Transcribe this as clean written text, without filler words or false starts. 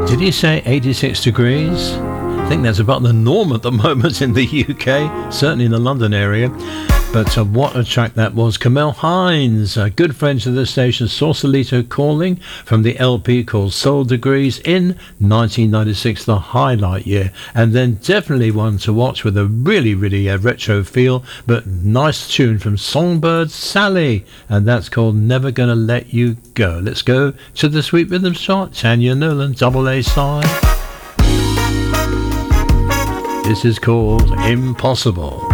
Did he say 86 degrees? I think that's about the norm at the moment in the UK, certainly in the London area. But what a track that was. Camille Hines, a good friend to the station, Sausalito Calling, from the LP called Soul Degrees in 1996, the highlight year. And then definitely one to watch with a really retro feel, but nice tune from Songbird Sally. And that's called Never Gonna Let You Go. Let's go to the Sweet Rhythms chart. Tanya Nolan, double A side. This is called Impossible.